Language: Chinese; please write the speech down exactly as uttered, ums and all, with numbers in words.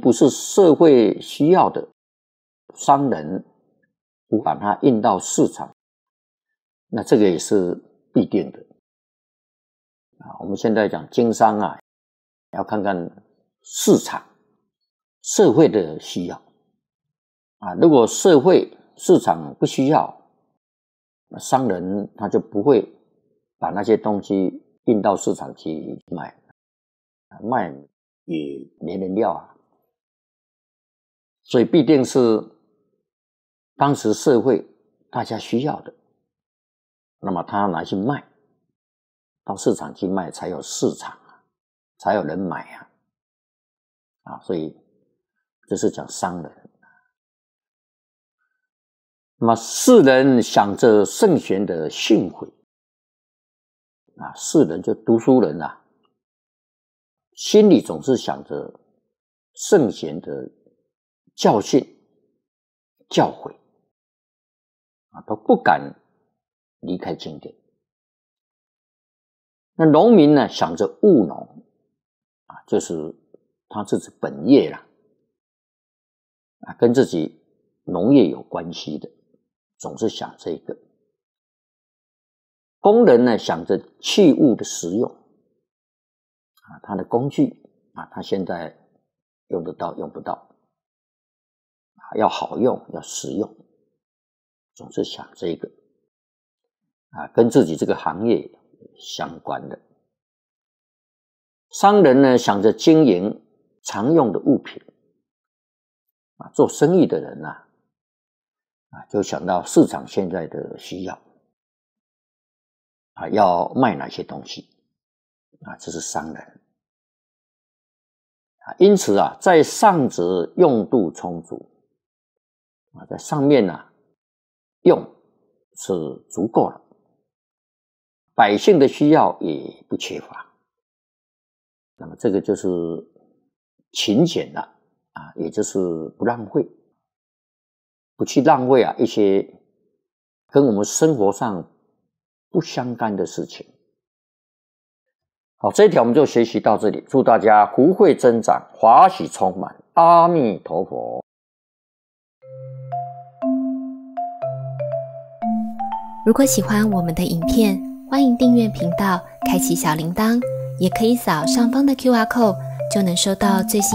不是社会需要的，商人不把它运到市场，那这个也是必定的啊。我们现在讲经商啊，要看看市场、社会的需要啊。如果社会市场不需要，那商人他就不会把那些东西运到市场去卖，卖也没人要啊。所以必定是当时社会大家需要的，那么他拿去卖，到市场去卖才有市场啊，才有人买啊。啊，所以这是讲商人。那么世人想着圣贤的训诲啊，世人就读书人啊，心里总是想着圣贤的教训、教诲啊，都不敢离开经典。那农民呢，想着务农啊，就是他自己本业啦，啊，跟自己农业有关系的，总是想这个。工人呢，想着器物的实用啊，他的工具啊，他现在用得到用不到啊，要好用要实用，总是想这个啊，跟自己这个行业相关的。商人呢，想着经营常用的物品啊，做生意的人啊，啊，就想到市场现在的需要啊，要卖哪些东西啊，这是商人啊。因此啊，在上者用度充足啊，在上面啊用是足够了，百姓的需要也不缺乏。那么这个就是勤俭了啊，也就是不浪费，不去浪费啊一些跟我们生活上不相干的事情。好，这一条我们就学习到这里，祝大家福慧增长，华喜充满，阿弥陀佛。 如果喜欢我们的影片，欢迎订阅频道，开启小铃铛，也可以扫上方的 Q R code， 就能收到最新